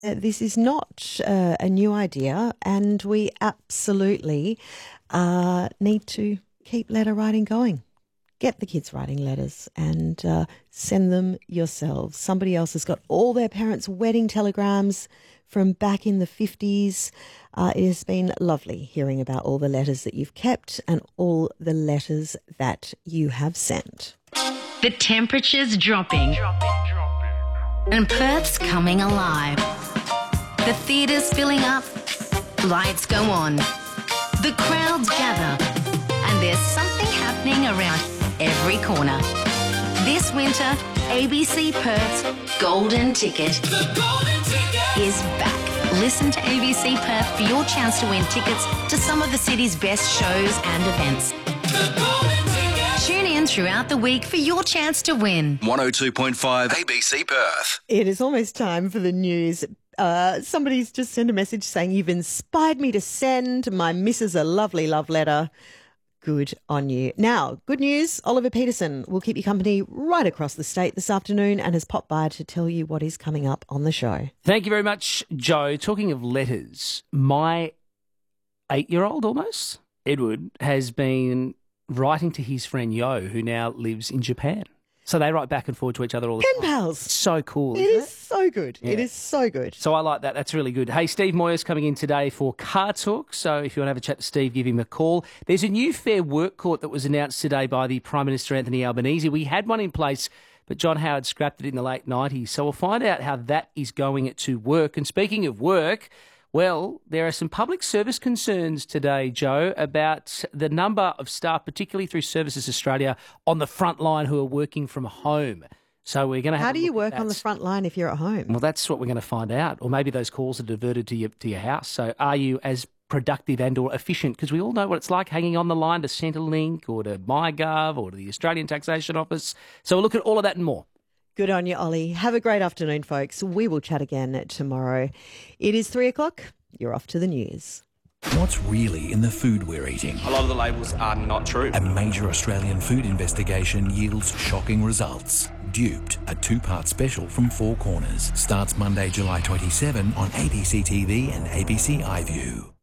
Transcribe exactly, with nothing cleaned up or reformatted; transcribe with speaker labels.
Speaker 1: Uh, This is not uh, a new idea, and we absolutely uh, need to keep letter writing going. Get the kids writing letters and uh, send them yourselves. Somebody else has got all their parents' wedding telegrams from back in the fifties. Uh, it has been lovely hearing about all the letters that you've kept and all the letters that you have sent.
Speaker 2: The temperature's dropping and Perth's coming alive. The theatre's filling up, lights go on, the crowds gather, and there's something happening around every corner. This winter, A B C Perth's Golden Ticket, Golden Ticket is back. Listen to A B C Perth for your chance to win tickets to some of the city's best shows and events. Tune in throughout the week for your chance to win.
Speaker 3: one oh two point five A B C Perth.
Speaker 1: It is almost time for the news. Uh, somebody's just sent a message saying, "You've inspired me to send my missus a lovely love letter." Good on you. Now, good news, Oliver Peterson will keep you company right across the state this afternoon and has popped by to tell you what is coming up on the show.
Speaker 4: Thank you very much, Joe. Talking of letters, my eight-year-old almost, Edward, has been writing to his friend Yo, who now lives in Japan. So they write back and forth to each other all the
Speaker 1: Pen
Speaker 4: time.
Speaker 1: pals.
Speaker 4: It's so cool.
Speaker 1: It
Speaker 4: isn't
Speaker 1: is so good.
Speaker 4: Yeah.
Speaker 1: It is so good.
Speaker 4: So I like that. That's really good. Hey, Steve Moyer's coming in today for Car Talk. So if you want to have a chat to Steve, give him a call. There's a new Fair Work Court that was announced today by the Prime Minister Anthony Albanese. We had one in place, but John Howard scrapped it in the late nineties. So we'll find out how that is going to work. And speaking of work, well, there are some public service concerns today, Joe, about the number of staff, particularly through Services Australia, on the front line who are working from home. So we're going to have
Speaker 1: How
Speaker 4: a
Speaker 1: do you
Speaker 4: look at
Speaker 1: work on the
Speaker 4: that.
Speaker 1: front line if you're at home?
Speaker 4: Well, that's what we're going to find out. Or maybe those calls are diverted to your to your house. So are you as productive and or efficient? Because we all know what it's like hanging on the line to Centrelink or to MyGov or to the Australian Taxation Office. So we'll look at all of that and more.
Speaker 1: Good on you, Ollie. Have a great afternoon, folks. We will chat again tomorrow. It is three o'clock. You're off to the news.
Speaker 5: What's really in the food we're eating?
Speaker 6: A lot of the labels are not true.
Speaker 5: A major Australian food investigation yields shocking results. Duped, a two-part special from Four Corners, starts Monday, July twenty-seventh on A B C T V and A B C iView.